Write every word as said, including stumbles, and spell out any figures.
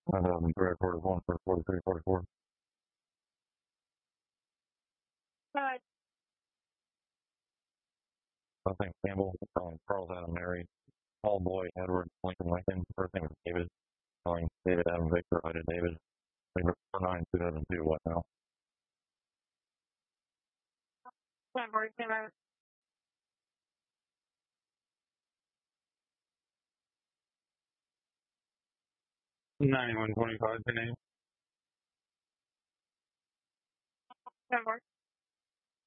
nine thousand three forty-one for forty-three forty-four. Right. Nothing Campbell, calling Charles Adam Mary, Paul Boyd, Edward, Lincoln Lincoln, first name is David, calling David Adam Victor, I did David, four nine two thousand two, what now? February came out. ninety-one twenty-five, your name? February.